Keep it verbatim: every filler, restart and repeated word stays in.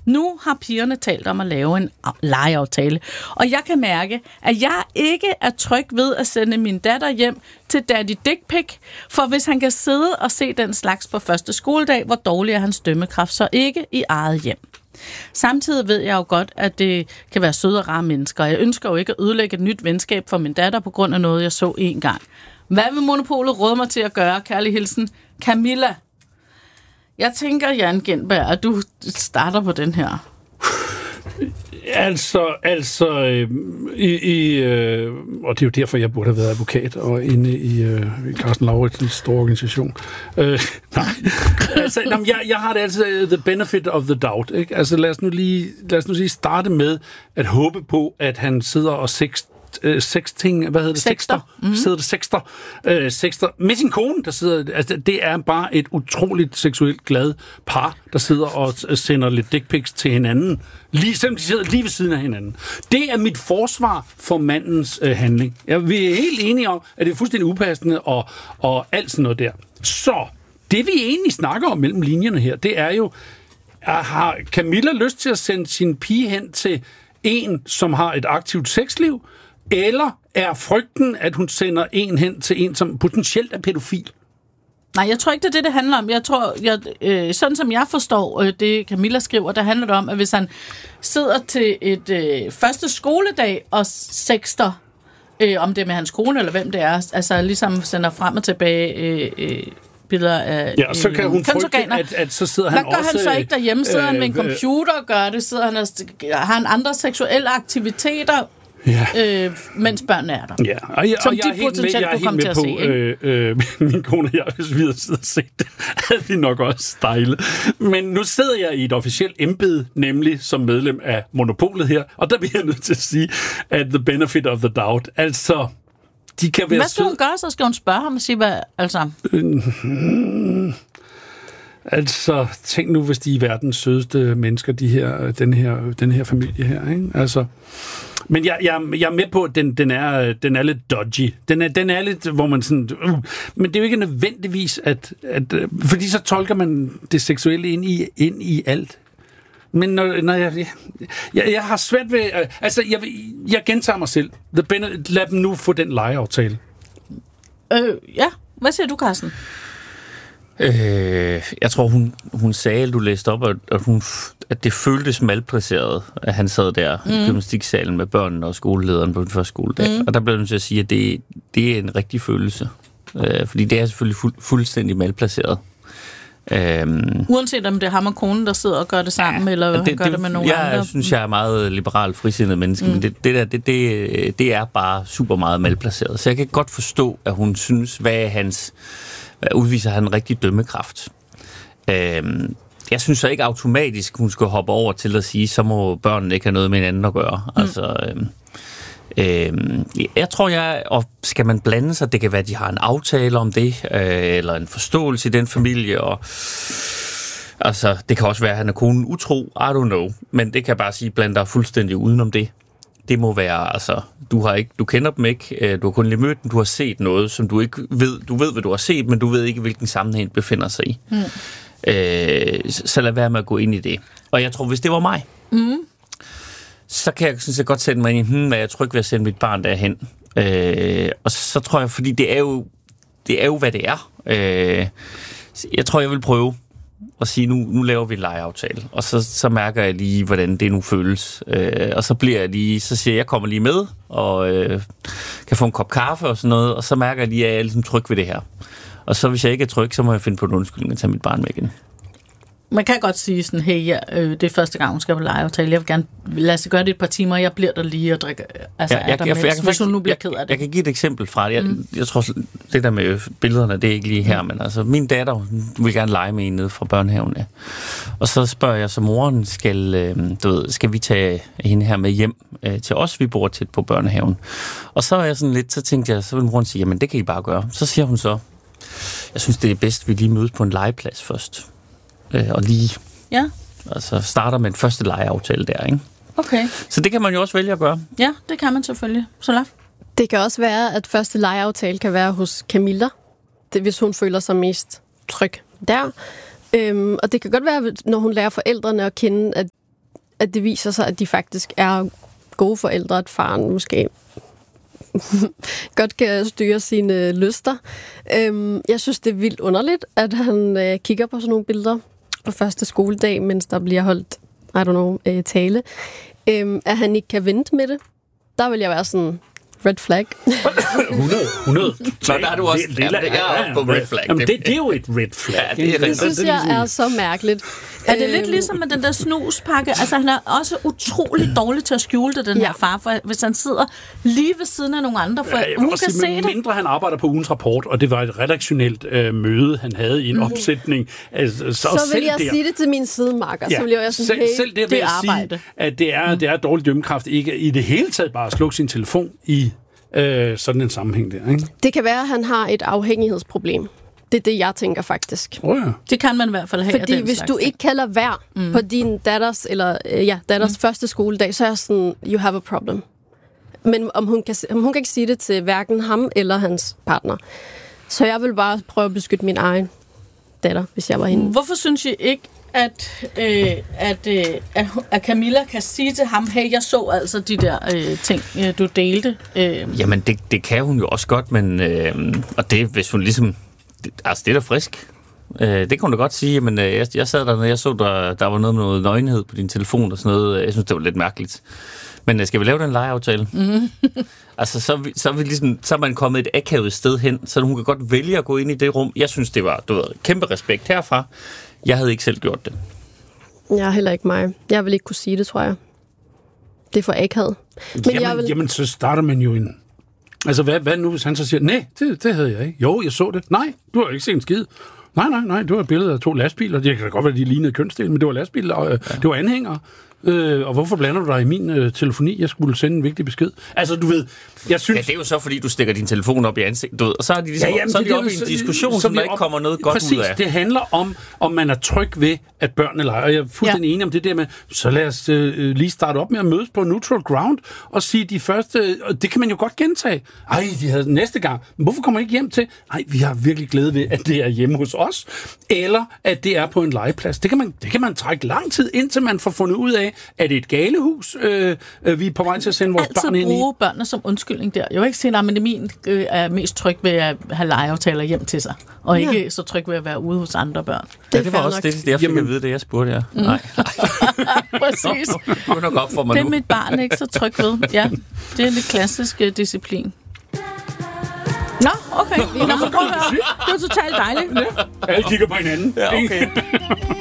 Nu har pigerne talt om at lave en legeaftale, og jeg kan mærke, at jeg ikke er tryg ved at sende min datter hjem til Daddy Dick Pic, for hvis han kan sidde og se den slags på første skoledag, hvor dårlig er hans dømmekraft så ikke i eget hjem. Samtidig ved jeg jo godt, at det kan være søde og rare mennesker, og jeg ønsker jo ikke at ødelægge et nyt venskab for min datter på grund af noget, jeg så en gang. Hvad vil Monopolet råde mig til at gøre? Kærlig hilsen, Camilla. Jeg tænker, Jan Gintberg, at du starter på den her. Altså, altså øh, i, i, øh, og det er jo derfor, jeg burde have været advokat og inde i, øh, i Carsten Lauritsens store organisation. Øh, nej, altså, jamen, jeg, jeg har det altid the benefit of the doubt. Ikke? Altså, lad os nu lige, lad os nu lige starte med at håbe på, at han sidder og sex Øh, sexting, hvad hedder det? Sexter. Mm-hmm. Sidder det sexter? Øh, sexter. Med sin kone, der sidder... Altså, det er bare et utroligt seksuelt glad par, der sidder og sender lidt dick pics til hinanden, lige, selvom de sidder lige ved siden af hinanden. Det er mit forsvar for mandens øh, handling. Ja, vi er helt enige om, at det er fuldstændig upassende og, og alt sådan noget der. Så, det vi egentlig snakker om mellem linjerne her, det er jo, har Camilla lyst til at sende sin pige hen til en, som har et aktivt sexliv, eller er frygten, at hun sender en hen til en, som potentielt er pædofil? Nej, jeg tror ikke, det er det, det handler om. Jeg tror, jeg, øh, sådan som jeg forstår øh, det, Camilla skriver, der handler det om, at hvis han sidder til et øh, første skoledag og sexter, øh, om det er med hans kone eller hvem det er, altså ligesom sender frem og tilbage øh, øh, billeder af ja, så kan hun frygte, at, at så sidder han også... Hvad gør også, han så ikke derhjemme? Sidder øh, han ved en computer og gør det? Sidder han og, har han andre seksuelle aktiviteter? Ja. Øh, mens børnene er der. Ja, og jeg, som og jeg de er helt med, jeg er helt med på, øh, øh, min kone og jeg, hvis vi havde siddet og set det, havde vi nok også stejle. Men nu sidder jeg i et officielt embede, nemlig som medlem af Monopolet her, og der bliver jeg nødt til at sige, at the benefit of the doubt, altså, de kan være... Hvad skal hun gøre, så skal hun spørge ham og sige, hvad, altså... Øh, altså, tænk nu, hvis de er verdens sødeste mennesker, de her, den her, den her familie her, ikke? Altså... Men jeg, jeg, jeg er med på, at den, den, er, den er lidt dodgy. Den er, den er lidt, hvor man sådan... Uh, men det er jo ikke nødvendigvis, at... at fordi så tolker man det seksuelle ind i, ind i alt. Men når, når jeg, jeg... Jeg har svært ved... Altså, jeg, jeg gentager mig selv. The Bennett, lad dem nu få den legeaftale. Øh, ja. Hvad siger du, Carsten? Øh, jeg tror, hun, hun sagde, at du læste op, at, hun, at det føltes malplaceret, at han sad der mm. i gymnastiksalen med børnene og skolelederen på den første skoledag. Mm. Og der blev jeg til at sige, at det, det er en rigtig følelse. Øh, fordi det er selvfølgelig fuld, fuldstændig malplaceret. Øhm, Uanset om det er ham og konen, der sidder og gør det sammen, ja, eller det, han gør det, det med nogle jeg andre. Jeg synes, jeg er meget liberalt frisindet menneske, mm. men det, det der, det, det, det er bare super meget malplaceret. Så jeg kan godt forstå, at hun synes, hvad er hans... udviser han en rigtig dømmekraft. Øhm, jeg synes så ikke automatisk, hun skal hoppe over til at sige, så må børnene ikke have noget med hinanden at gøre. Mm. Altså, øhm, øhm, jeg tror, jeg, og skal man blande sig, det kan være, at de har en aftale om det, øh, eller en forståelse i den familie, og altså, det kan også være, at han er konen utro, I don't know, men det kan bare sige, blande dig fuldstændig udenom det. Det må være, altså, du har ikke, du kender dem ikke, du har kun lige mødt dem, du har set noget, som du ikke ved, du ved, hvad du har set, men du ved ikke, hvilken sammenhæng det befinder sig i. Mm. Øh, så lad være med at gå ind i det. Og jeg tror, hvis det var mig, mm. så kan jeg, synes jeg godt sætte mig ind i, hmm, hvad jeg tryg ved at sende mit barn derhen. Øh, og så tror jeg, fordi det er jo, det er jo, hvad det er. Øh, jeg tror, jeg vil prøve og sige, nu, nu laver vi en legeaftale, og så, så mærker jeg lige, hvordan det nu føles. Øh, og så bliver jeg lige, så siger jeg, jeg kommer lige med, og øh, kan få en kop kaffe og sådan noget, og så mærker jeg lige, at jeg er ligesom tryg ved det her. Og så hvis jeg ikke er tryg, så må jeg finde på en undskyldning at tage mit barn med igen. Man kan godt sige sådan, hey, ja, øh, det er første gang, hun skal på legeaftale. Jeg vil gerne, lad os gøre det et par timer, jeg bliver der lige og drikker, altså ja, jeg, jeg, jeg, jeg, hvis hun nu bliver jeg, ked af det. Jeg kan give et eksempel fra det. Jeg, mm. jeg tror, det der med billederne, det er ikke lige her, mm. men altså, min datter hun vil gerne lege med en nede fra børnehaven. Ja. Og så spørger jeg så moren, skal, øh, du ved, skal vi tage hende her med hjem øh, til os? Vi bor tæt på børnehaven. Og så er jeg sådan lidt, så tænkte jeg, så vil moren sige, jamen det kan I bare gøre. Så siger hun så, jeg synes, det er bedst, at vi lige mødes på en legeplads først. Og lige ja. altså starter med en første legeaftale der, ikke? Okay. Så det kan man jo også vælge at gøre. Ja, det kan man selvfølgelig. Solaf? Det kan også være, at første legeaftale kan være hos Camilla, det, hvis hun føler sig mest tryg der. Øhm, og det kan godt være, når hun lærer forældrene at kende, at at det viser sig, at de faktisk er gode forældre, at faren måske godt kan styre sine lyster. Øhm, jeg synes, det er vildt underligt, at han øh, kigger på sådan nogle billeder på første skoledag, mens der bliver holdt, I don't know, øh, tale. Øhm, at han ikke kan vente med det. Der vil jeg være sådan... Red flag. hundrede, hundrede. Så der er du også... Lilla, Jamen, det er på red flag. Jamen, det, det er jo et red flag. Ja, det er Det synes jeg er så mærkeligt. Er det lidt ligesom med den der snuspakke? Altså, han er også utrolig dårlig til at skjule det, den Ja. her far, for hvis han sidder lige ved siden af nogle andre, for Ja, hun kan sige, se det. mindre han arbejder på ugens rapport, og det var et redaktionelt øh, møde, han havde i en opsætning. Altså, så Så selv vil jeg der, sige det til min sidemarker. ja, Så vil jeg være sådan, selv, hey, selv det, det vil er jeg arbejde. sige, at det er, det er dårlig dømmekraft ikke i det hele taget bare at slukke sin telefon i øh, sådan en sammenhæng der, ikke? det kan være, at han har et afhængighedsproblem. Det er det, jeg tænker faktisk. Oh, ja. Det kan man i hvert fald have. af Fordi den hvis slags du ting. ikke kan lade være mm. på din datters, eller, øh, ja, datters mm. første skoledag, så er jeg sådan, you have a problem. Men om hun, kan, om hun kan ikke sige det til hverken ham eller hans partner. Så jeg vil bare prøve at beskytte min egen datter, hvis jeg var hende. Hvorfor synes I ikke, at, øh, at, øh, at, at Camilla kan sige til ham, hey, jeg så altså de der øh, ting, øh, du delte? Øh. Jamen, det, det kan hun jo også godt, men... Øh, og det, hvis hun ligesom... Det, altså, det er da frisk. Øh, det kan hun da godt sige, men øh, jeg, jeg sad der, når jeg så, der, der var noget med noget nøgenhed på din telefon og sådan noget. Jeg synes, det var lidt mærkeligt. Men øh, skal vi lave den legeaftale? Mm-hmm. altså, så er, vi, så, er vi ligesom, så er man kommet et akavet sted hen, så hun kan godt vælge at gå ind i det rum. Jeg synes, det var, du ved, kæmpe respekt herfra. Jeg havde ikke selv gjort det. Jeg er heller ikke mig. Jeg vil ikke kunne sige det, tror jeg. Det er for akavet. Men Jamen, jeg vil... jamen, så starter man jo en... Altså, hvad, hvad nu, hvis han så siger, nej, det, det havde jeg ikke. Jo, jeg så det. Nej, du har ikke set en skid. Nej, nej, nej, det var et billede af to lastbiler. Det kan da godt være, de lignede kønsdel, men det var lastbiler, og øh, ja. det var anhængere. Øh, og hvorfor blander du dig i min øh, telefoni? Jeg skulle sende en vigtig besked. Altså, du ved, jeg synes... Ja, det er jo så, fordi du stikker din telefon op i ansigtet, du ved, og så er de, ligesom, Ja, jamen, så er det- de oppe det- i en så- diskussion, så som vi der ikke op- kommer noget godt Præcis, ud af. det handler om, om man er tryg ved, at børnene leger. Og jeg er fuldstændig ja. enig om det der med, så lad os øh, lige starte op med at mødes på neutral ground og sige de første, og det kan man jo godt gentage. Ej, de havde næste gang. Men hvorfor kommer I ikke hjem til? Ej, vi har virkelig glæde ved, at det er hjemme hos os, eller at det er på en legeplads. Det kan man, det kan man trække lang tid, indtil man får fundet ud af, at det er et galehus, øh, øh, vi er på vej til at sende vores Altid børn ind i. bruge børnene som undskyldning der. Jeg vil ikke sige, at min øh, er mest tryg ved at have legeaftaler hjem til sig, og Ja. ikke så tryg ved at være ude hos andre børn. Ja, er det var fair også nok. det, jeg fik Jamen- at vide, det jeg spurgte jer. Mm. Nej, Præcis. det var nok op for mig Det er nu. mit barn ikke så tryg ved. Ja, det er lidt klassisk uh, disciplin. Nå, okay. Nå, men prøv at høre. Det var totalt dejligt. Alle kigger på hinanden. Ja, okay.